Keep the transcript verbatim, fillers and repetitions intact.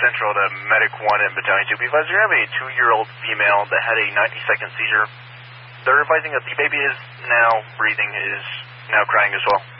Central to Medic one and Battalion two. Because you have a two-year-old female that had a ninety-second seizure. They're advising that the baby is now breathing, is now crying as well.